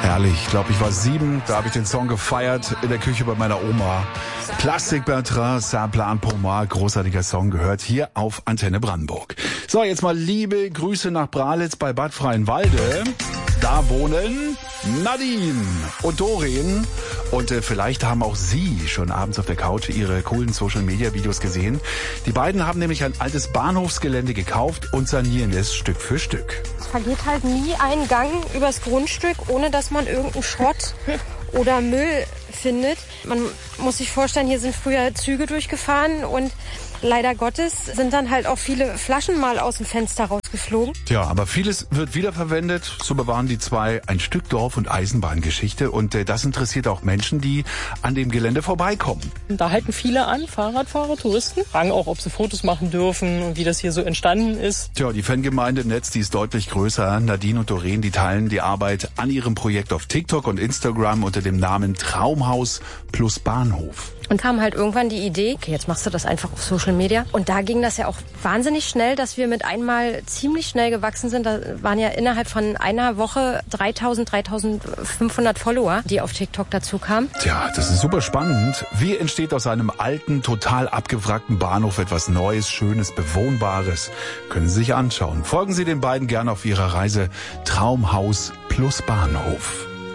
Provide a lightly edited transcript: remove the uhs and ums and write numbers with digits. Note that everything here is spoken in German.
Herrlich. Ich glaube, ich war 7, da habe ich den Song gefeiert in der Küche bei meiner Oma. Plastik Bertrand, Saint-Plan pour moi, großartiger Song, gehört hier auf Antenne Brandenburg. So, jetzt mal liebe Grüße nach Bralitz bei Bad Freienwalde. Da wohnen Nadine und Doreen. Und vielleicht haben auch Sie schon abends auf der Couch ihre coolen Social-Media-Videos gesehen. Die beiden haben nämlich ein altes Bahnhofsgelände gekauft und sanieren es Stück für Stück. Es vergeht halt nie ein Gang übers Grundstück, ohne dass man irgendeinen Schrott oder Müll findet. Man muss sich vorstellen, hier sind früher Züge durchgefahren und leider Gottes sind dann halt auch viele Flaschen mal aus dem Fenster rausgeflogen. Tja, aber vieles wird wiederverwendet. So bewahren die zwei ein Stück Dorf- und Eisenbahngeschichte. Und das interessiert auch Menschen, die an dem Gelände vorbeikommen. Da halten viele an, Fahrradfahrer, Touristen. Fragen auch, ob sie Fotos machen dürfen und wie das hier so entstanden ist. Tja, die Fangemeinde im Netz, die ist deutlich größer. Nadine und Doreen, die teilen die Arbeit an ihrem Projekt auf TikTok und Instagram unter dem Namen Traumhaus plus Bahnhof. Und haben halt irgendwann die Idee, okay, jetzt machst du das einfach auf Social Media. Und da ging das ja auch wahnsinnig schnell, dass wir mit einmal ziemlich schnell gewachsen sind. Da waren ja innerhalb von einer Woche 3.500 Follower, die auf TikTok dazu kamen. Tja, das ist super spannend. Wie entsteht aus einem alten, total abgewrackten Bahnhof etwas Neues, Schönes, Bewohnbares? Können Sie sich anschauen. Folgen Sie den beiden gerne auf ihrer Reise Traumhaus plus Bahnhof.